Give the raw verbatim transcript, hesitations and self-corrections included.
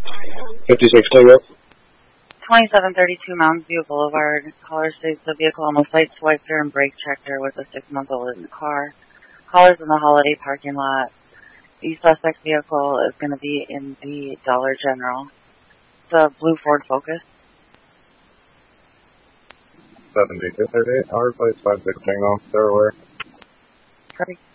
fifty-six Tango. twenty-seven thirty-two Mounds View Boulevard. Caller states the vehicle almost light swiped her and brake checked her with a six-month-old in the car. Caller's in the Holiday parking lot. The suspect vehicle is going to be in the Dollar General. It's a blue Ford Focus. seventy-two thirty-eight, our place five six Tango, they're aware. Copy.